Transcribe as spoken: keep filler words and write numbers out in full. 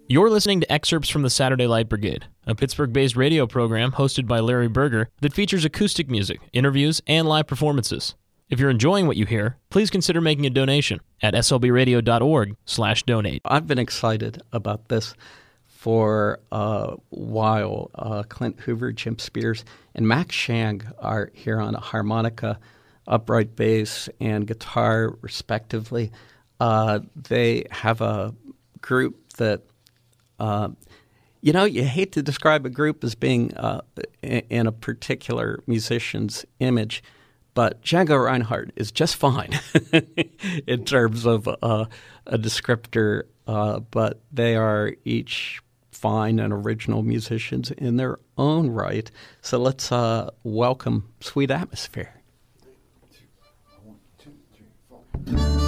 You're listening to excerpts from the Saturday Light Brigade, a Pittsburgh-based radio program hosted by Larry Berger that features acoustic music, interviews, and live performances. If you're enjoying what you hear, please consider making a donation at s l b radio dot org slash donate. I've been excited about this for a while. Uh, Clint Hoover, Jim Spears, and Max Shang are here on a harmonica, upright bass, and guitar, respectively. Uh, they have a group that, uh, you know, you hate to describe a group as being uh, in a particular musician's image, but Django Reinhardt is just fine in terms of uh, a descriptor, uh, but they are each fine and original musicians in their own right. So let's uh, welcome Sweet Atmosphere. One, two, three, four.